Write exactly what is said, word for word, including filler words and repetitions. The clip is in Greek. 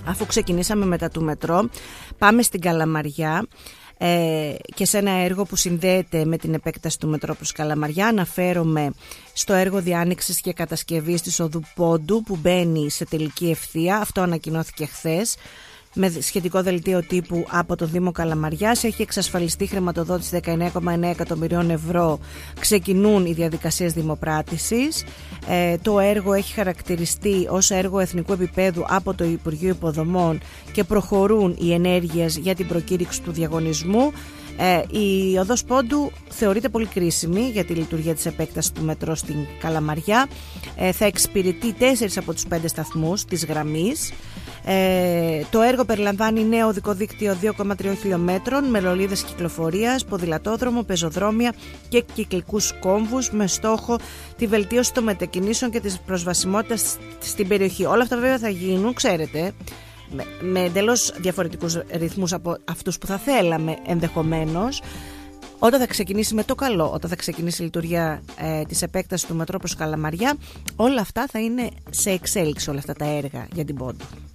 Αφού ξεκινήσαμε μετά του μετρό, πάμε στην Καλαμαριά ε, και σε ένα έργο που συνδέεται με την επέκταση του μετρό προς Καλαμαριά. Αναφέρομαι στο έργο διάνοιξης και κατασκευής της οδού Πόντου που μπαίνει σε τελική ευθεία. Αυτό ανακοινώθηκε χθες με σχετικό δελτίο τύπου από το Δήμο Καλαμαριάς. Έχει εξασφαλιστεί χρηματοδότηση δεκαεννέα κόμμα εννέα εκατομμυρίων ευρώ. Ξεκινούν οι διαδικασίες δημοπράτησης. Ε, το έργο έχει χαρακτηριστεί ως έργο εθνικού επίπεδου από το Υπουργείο Υποδομών και προχωρούν οι ενέργειες για την προκήρυξη του διαγωνισμού. Ε, η οδός Πόντου θεωρείται πολύ κρίσιμη για τη λειτουργία της επέκτασης του μετρό στην Καλαμαριά. Ε, θα εξυπηρετεί τέσσερις από τους πέντε σταθμούς της γραμμής. Ε, το έργο περιλαμβάνει νέο οδικό δίκτυο δύο κόμμα τρία χιλιόμετρων με λωρίδες κυκλοφορίας, ποδηλατόδρομο, πεζοδρόμια και κυκλικούς κόμβους με στόχο τη βελτίωση των μετακινήσεων και της προσβασιμότητας στην περιοχή. Όλα αυτά βέβαια θα γίνουν, ξέρετε, με, με εντελώς διαφορετικούς ρυθμούς από αυτούς που θα θέλαμε ενδεχομένως. Όταν θα ξεκινήσει με το καλό, όταν θα ξεκινήσει η λειτουργία ε, της επέκτασης του μετρό προς Καλαμαριά, όλα αυτά θα είναι σε εξέλιξη, όλα αυτά τα έργα για την Πόντου.